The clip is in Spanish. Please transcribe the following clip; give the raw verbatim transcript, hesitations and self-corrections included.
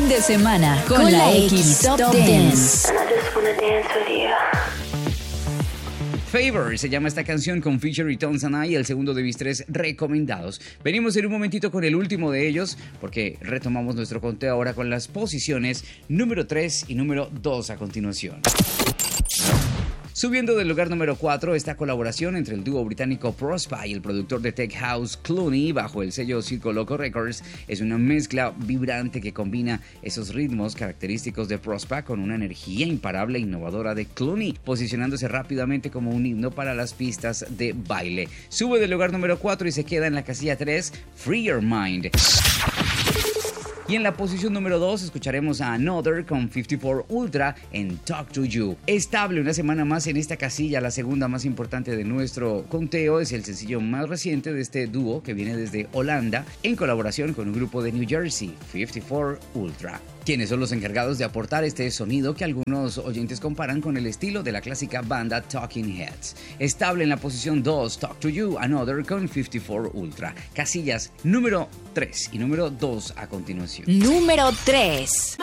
de semana con, con la X Top Dance. Favor se llama esta canción con Fisher y Tones and I, el segundo de mis tres recomendados. Venimos en un momentito con el último de ellos porque retomamos nuestro conteo ahora con las posiciones número tres y número dos a continuación. Subiendo del lugar número cuatro, esta colaboración entre el dúo británico Prospa y el productor de Tech House Clooney bajo el sello Circo Loco Records es una mezcla vibrante que combina esos ritmos característicos de Prospa con una energía imparable e innovadora de Clooney, posicionándose rápidamente como un himno para las pistas de baile. Sube del lugar número cuatro y se queda en la casilla tres, Free Your Mind. Y en la posición número dos escucharemos a Another con cincuenta y cuatro Ultra en Talk to You. Estable una semana más en esta casilla, la segunda más importante de nuestro conteo, es el sencillo más reciente de este dúo que viene desde Holanda en colaboración con un grupo de New Jersey, cincuenta y cuatro Ultra. Quienes son los encargados de aportar este sonido que algunos oyentes comparan con el estilo de la clásica banda Talking Heads. Estable en la posición dos, Talk to You, Another con cincuenta y cuatro Ultra. Casillas número tres y número dos a continuación. Número tres.